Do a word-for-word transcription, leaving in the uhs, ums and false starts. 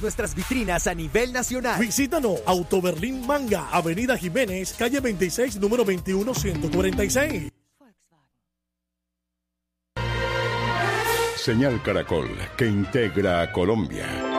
nuestras vitrinas a nivel nacional. Visítanos, Auto Berlín Manga, Avenida Jiménez, calle veintiséis, número veintiuno, ciento cuarenta y seis. Señal Caracol, que integra a Colombia.